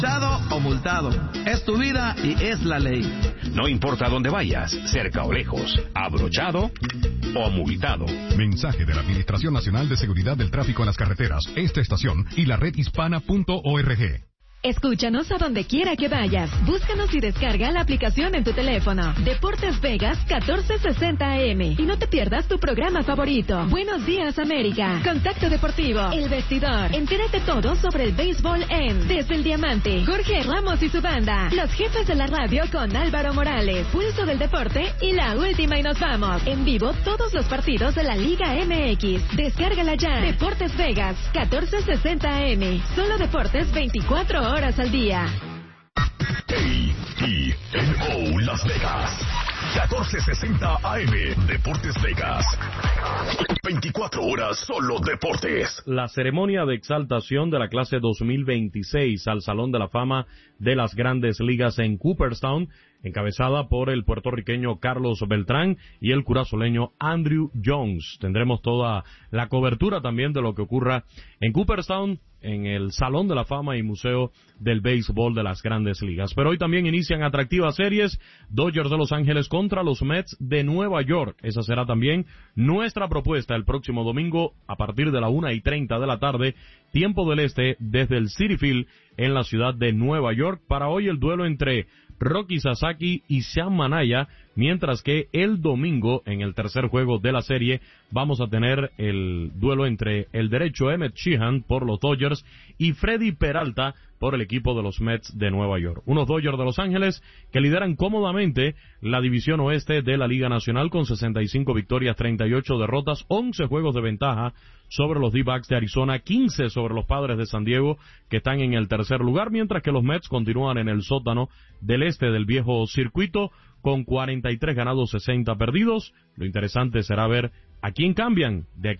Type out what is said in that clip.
O multado. Es tu vida y es la ley. No importa dónde vayas, cerca o lejos, abrochado o multado. Mensaje de la Administración Nacional de Seguridad del Tráfico en las Carreteras, esta estación y la redhispana.org. Escúchanos a donde quiera que vayas. Búscanos y descarga la aplicación en tu teléfono. Deportes Vegas 1460 AM. Y no te pierdas tu programa favorito. Buenos días, América. Contacto Deportivo. El Vestidor. Entérate todo sobre el béisbol Desde el Diamante. Jorge Ramos y su banda. Los jefes de la radio con Álvaro Morales. Pulso del Deporte y la última y nos vamos. En vivo todos los partidos de la Liga MX. Descárgala ya. Deportes Vegas 1460 AM. Solo deportes 24 horas al día. KTNO Las Vegas 1460 AM. Deportes Vegas. 24 horas solo deportes. La ceremonia de exaltación de la clase 2026 al Salón de la Fama de las Grandes Ligas en Cooperstown, encabezada por el puertorriqueño Carlos Beltrán y el curazoleño Andrew Jones. Tendremos toda la cobertura también de lo que ocurra en Cooperstown, en el Salón de la Fama y Museo del Béisbol de las Grandes Ligas. Pero hoy también inician atractivas series, Dodgers de Los Ángeles contra los Mets de Nueva York. Esa será también nuestra propuesta el próximo domingo a partir de la 1:30 de la tarde, tiempo del este, desde el Citi Field en la ciudad de Nueva York. Para hoy el duelo entre Rocky Sasaki y Sean Manaya, mientras que el domingo, en el tercer juego de la serie, vamos a tener el duelo entre el derecho Emmett Sheehan por los Dodgers y Freddy Peralta por el equipo de los Mets de Nueva York. Unos Dodgers de Los Ángeles que lideran cómodamente la división oeste de la Liga Nacional con 65 victorias, 38 derrotas, 11 juegos de ventaja sobre los D-backs de Arizona, 15 sobre los Padres de San Diego, que están en el tercer lugar, mientras que los Mets continúan en el sótano del este del viejo circuito con 43 ganados, 60 perdidos. Lo interesante será ver a quién cambian de aquí